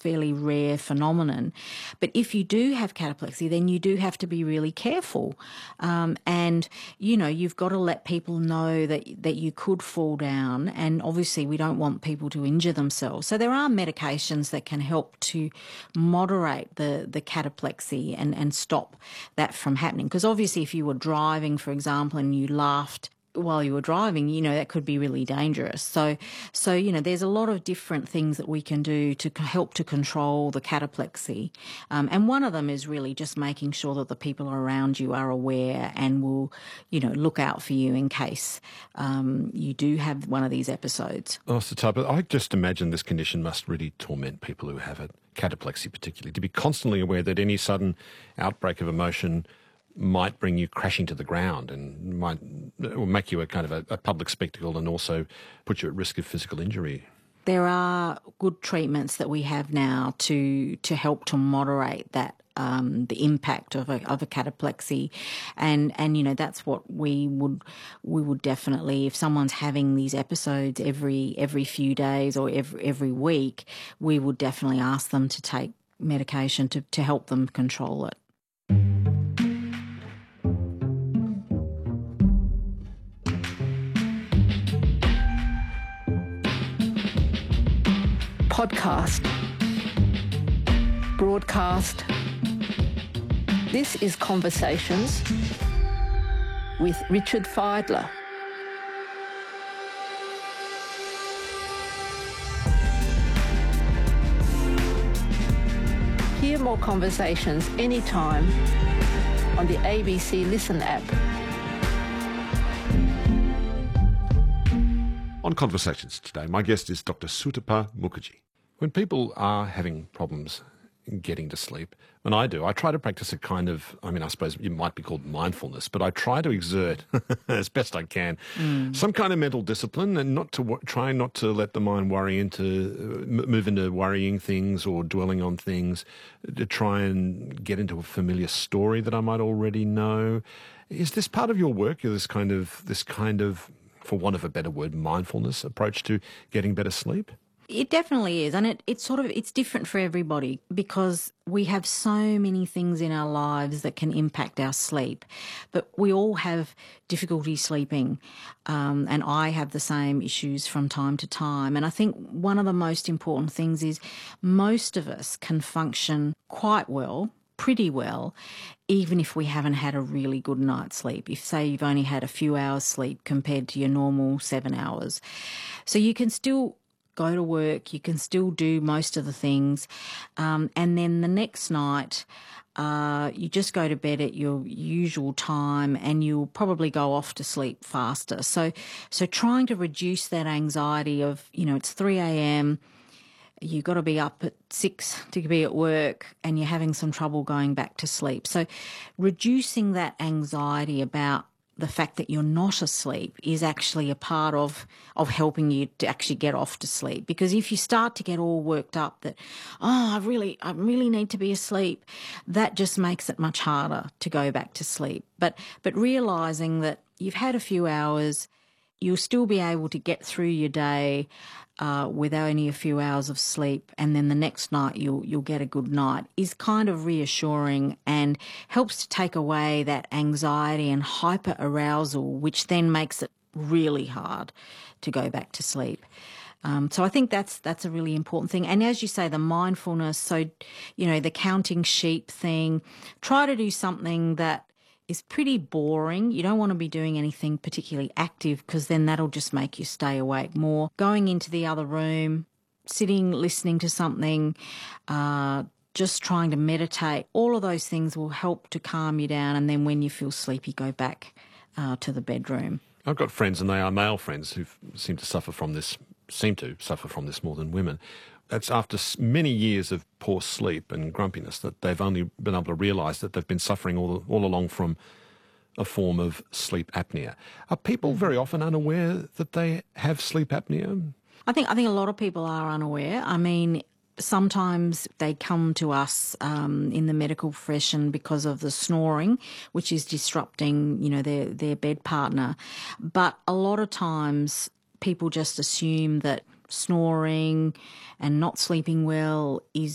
fairly rare phenomenon. But if you do have cataplexy, then you do have to be really careful. And, you know, you've got to let people know that you could fall down. And obviously we don't want people to injure themselves. So there are medications that can help to moderate the cataplexy and stop that from happening. Because obviously if you were driving, for example, and you laughed while you were driving, you know, that could be really dangerous. So, you know, there's a lot of different things that we can do to help to control the cataplexy. And one of them is really just making sure that the people around you are aware and will, you know, look out for you in case you do have one of these episodes. Oh, Sutapa, I just imagine this condition must really torment people who have it, cataplexy particularly, to be constantly aware that any sudden outbreak of emotion might bring you crashing to the ground and might make you a kind of a public spectacle and also put you at risk of physical injury. There are good treatments that we have now to help to moderate that the impact of a cataplexy, and you know, that's what we would definitely, if someone's having these episodes every few days or every week, we would definitely ask them to take medication to help them control it. Podcast, broadcast. This is Conversations with Richard Fidler. Hear more conversations anytime on the ABC Listen app. On Conversations today, my guest is Dr. Sutapa Mukherjee. When people are having problems getting to sleep, when I do, I try to practice a kind of, I mean, I suppose it might be called mindfulness, but I try to exert, as best I can, some kind of mental discipline and try not to let the mind move into worrying things or dwelling on things, to try and get into a familiar story that I might already know. Is this part of your work, this kind of, for want of a better word, mindfulness approach to getting better sleep? It definitely is, and it's different for everybody because we have so many things in our lives that can impact our sleep. But we all have difficulty sleeping, and I have the same issues from time to time. And I think one of the most important things is most of us can function quite well, pretty well, even if we haven't had a really good night's sleep. If, say, you've only had a few hours sleep compared to your normal 7 hours. So you can still go to work, you can still do most of the things, and then the next night you just go to bed at your usual time and you'll probably go off to sleep faster. So trying to reduce that anxiety of, you know, it's 3 a.m, you've got to be up at 6 to be at work and you're having some trouble going back to sleep. So reducing that anxiety about the fact that you're not asleep is actually a part of helping you to actually get off to sleep. Because if you start to get all worked up that, I really need to be asleep, that just makes it much harder to go back to sleep. But realising that you've had a few hours, you'll still be able to get through your day with only a few hours of sleep, and then the next night you'll get a good night, is kind of reassuring and helps to take away that anxiety and hyper arousal, which then makes it really hard to go back to sleep. So I think that's a really important thing. And as you say, the mindfulness, so, you know, the counting sheep thing, try to do something that is pretty boring. You don't want to be doing anything particularly active because then that'll just make you stay awake more. Going into the other room, sitting, listening to something, just trying to meditate, all of those things will help to calm you down, and then when you feel sleepy, go back to the bedroom. I've got friends, and they are male friends, who seem to suffer from this more than women. It's after many years of poor sleep and grumpiness that they've only been able to realise that they've been suffering all along from a form of sleep apnea. Are people very often unaware that they have sleep apnea? I think a lot of people are unaware. I mean, sometimes they come to us in the medical profession because of the snoring, which is disrupting, you know, their bed partner. But a lot of times people just assume that snoring and not sleeping well